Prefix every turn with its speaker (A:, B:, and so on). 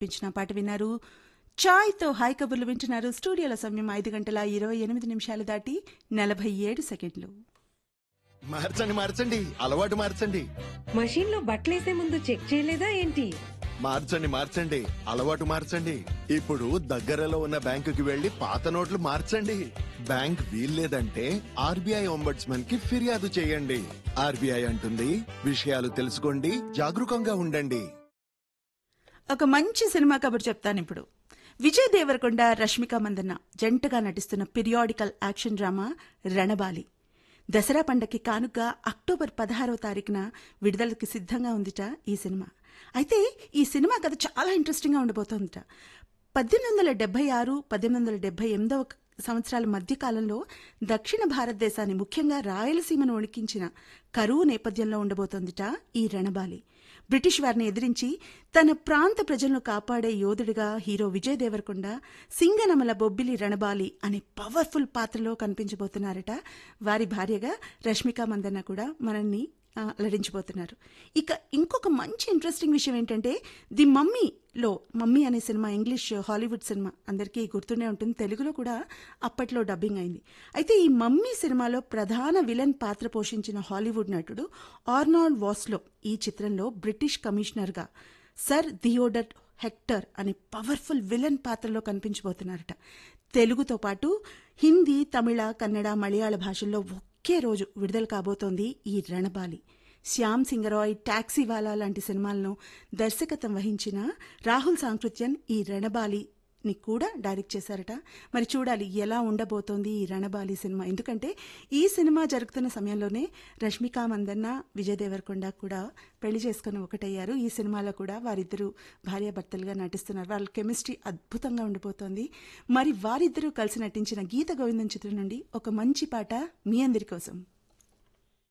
A: పించిన పాట విన్నారు. చాయ్తో హాయ్ కబుర్లు వింటున్నారు. స్టూడియోల సమయం 5:28 దాటి 47 సెకండ్లు.
B: మార్చండి మార్చండి, అలవాటు మార్చండి.
C: మషీన్ లో బట్టలేసే ముందు చెక్ చేయలేదా ఏంటి?
B: మార్చండి మార్చండి, అలవాటు మార్చండి. ఇప్పుడు దగ్గరలో ఉన్న బ్యాంకుకి వెళ్లి పాత నోట్లు మార్చండి. బ్యాంక్ వీల్లేదంటే ఆర్బీఐ ఒంబడ్స్మన్ కి ఫిర్యాదు చేయండి. ఆర్బీఐ అంటుంది, విషయాలు తెలుసుకోండి, జాగరూకంగా ఉండండి.
A: ఒక మంచి సినిమా కబురు చెప్తాను ఇప్పుడు. విజయ్ దేవరకొండ, రష్మిక మందన్న జంటగా నటిస్తున్న periodical action drama Ranabaali Dasara పండగకి కానుగ్గా అక్టోబర్ 16వ తారీఖున విడుదలకి సిద్ధంగా ఉందిట ఈ సినిమా. అయితే ఈ సినిమా కథ చాలా ఇంట్రెస్టింగ్గా ఉండబోతోందిట. 1876, 1878 సంవత్సరాల మధ్య కాలంలో దక్షిణ భారతదేశాన్ని, ముఖ్యంగా రాయలసీమను వణికించిన కరువు నేపథ్యంలో ఉండబోతోందిట ఈ రణబాలి. బ్రిటిష్ వారిని ఎదిరించి తన ప్రాంత ప్రజలను కాపాడే యోధుడిగా హీరో విజయ్ దేవరకొండ సింగనమల బొబ్బిలి రణబాలి అనే పవర్ఫుల్ పాత్రలో కనిపించబోతున్నారట. వారి భార్యగా రష్మిక మందన్న కూడా మనల్ని అలరించబోతున్నారు. ఇక ఇంకొక మంచి ఇంట్రెస్టింగ్ విషయం ఏంటంటే, ది మమ్మీలో, మమ్మీ అనే సినిమా ఇంగ్లీష్ హాలీవుడ్ సినిమా అందరికీ గుర్తుండే ఉంటుంది. తెలుగులో కూడా అప్పట్లో డబ్బింగ్ అయింది. అయితే ఈ మమ్మీ సినిమాలో ప్రధాన విలన్ పాత్ర పోషించిన హాలీవుడ్ నటుడు ఆర్నాల్డ్ వాస్లో ఈ చిత్రంలో బ్రిటిష్ కమిషనర్గా సర్ థియోడర్ హెక్టర్ అనే పవర్ఫుల్ విలన్ పాత్రలో కనిపించబోతున్నారట. తెలుగుతో పాటు హిందీ, తమిళ, కన్నడ, మలయాళ భాషల్లో ఒకే రోజు విడుదల కాబోతోంది ఈ రణబాలి. శ్యామ్ సింగరాయ్, టాక్సీవాలా లాంటి సినిమాలను దర్శకత్వం వహించిన రాహుల్ సాంకృత్యన్ ఈ రణబాలిని కూడా డైరెక్ట్ చేశారట. మరి చూడాలి ఎలా ఉండబోతోంది ఈ రణబాలి సినిమా. ఎందుకంటే ఈ సినిమా జరుగుతున్న సమయంలోనే రష్మిక మందన్న, విజయ్ దేవరకొండ కూడా పెళ్లి చేసుకుని ఒకటయ్యారు. ఈ సినిమాలో కూడా వారిద్దరూ భార్యాభర్తలుగా నటిస్తున్నారు. వాళ్ళ కెమిస్ట్రీ అద్భుతంగా ఉండిపోతోంది. మరి వారిద్దరూ కలిసి నటించిన గీత గోవిందం చిత్రం నుండి ఒక మంచి పాట మీ అందరి కోసం.